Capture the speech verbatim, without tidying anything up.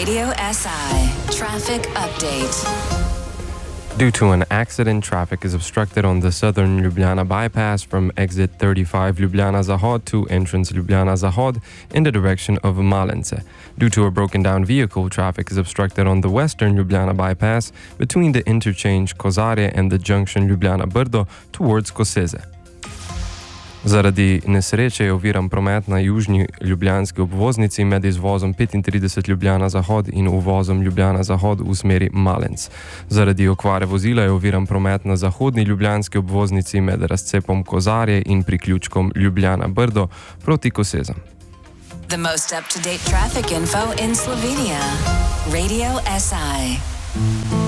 Radio S I Traffic Update. Due to an accident, traffic is obstructed on the southern Ljubljana bypass from exit thirty-five Ljubljana Zahod to entrance Ljubljana Zahod in the direction of Malence. Due to a broken down vehicle, traffic is obstructed on the western Ljubljana bypass between the interchange Kozarje and the junction Ljubljana Brdo towards Koseze. Zaradi nesreče je oviran promet na južni ljubljanski obvoznici med izvozom petintrideset Ljubljana Zahod in uvozom Ljubljana Zahod v smeri Malenc. Zaradi okvare vozila je oviran promet na zahodni ljubljanski obvoznici med razcepom Kozarje in priključkom Ljubljana Brdo proti Kosezam. The most up-to-date traffic info in Slovenia. Radio S I.